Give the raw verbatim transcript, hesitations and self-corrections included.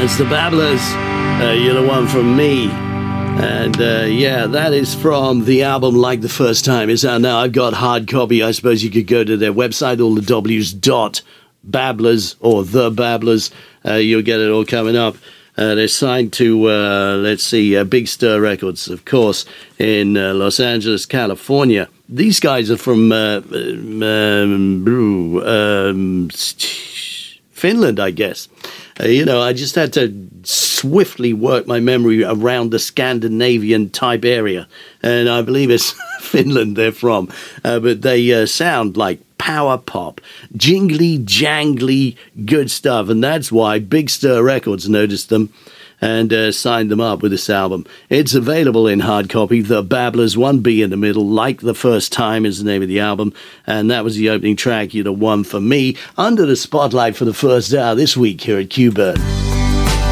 That's the Babblers. Uh, you're the one from me. And uh, yeah, that is from the album Like the First Time. It's out now. I've got hard copy. I suppose you could go to their website, all the W's dot Babblers or the Babblers. Uh, you'll get it all coming up. Uh, they're signed to, uh, let's see, uh, Big Stir Records, of course, in uh, Los Angeles, California. These guys are from uh, um, um, Finland, I guess. Uh, you know, I just had to swiftly work my memory around the Scandinavian type area. And I believe it's Finland they're from. Uh, but they uh, sound like power pop, jingly, jangly, good stuff. And that's why Big Stir Records noticed them and uh, signed them up with this album. It's available in hard copy. The Babblers, one B in the middle, Like the First Time is the name of the album. And that was the opening track, You're the One for Me, under the spotlight for the first hour this week here at Q-Burn.